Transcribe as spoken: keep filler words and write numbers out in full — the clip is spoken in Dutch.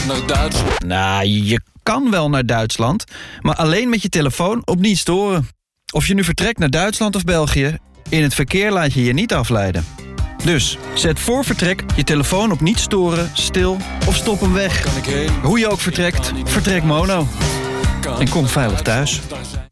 naar Duitsland. Nou, je kan wel naar Duitsland, maar alleen met je telefoon op niet storen. Of je nu vertrekt naar Duitsland of België, in het verkeer laat je je niet afleiden. Dus zet voor vertrek je telefoon op niet storen, stil of stop hem weg. Hoe je ook vertrekt, vertrek mono. En kom veilig thuis.